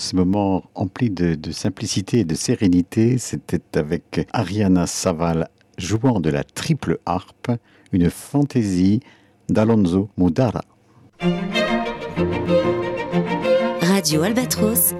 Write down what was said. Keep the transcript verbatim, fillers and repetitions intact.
Ce moment empli de, de simplicité et de sérénité, c'était avec Ariana Saval jouant de la triple harpe, une fantaisie d'Alonso Moudara. Radio Albatros,